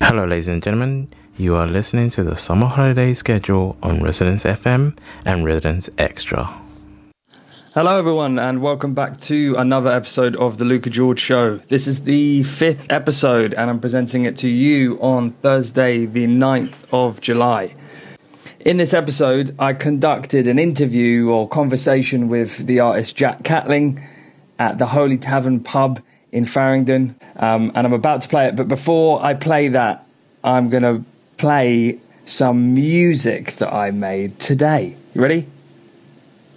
Hello, ladies and gentlemen. You are listening to the summer holiday schedule on Residence FM and Residence Extra. Hello, everyone, and welcome back to another episode of The Luca George Show. This is the 5th episode, and I'm presenting it to you on Thursday, the 9th of July. In this episode, I conducted an interview or conversation with the artist Jack Catling at the Holy Tavern pub in Farringdon, and I'm about to play it. But before I play that, I'm going to play some music that I made today. You ready?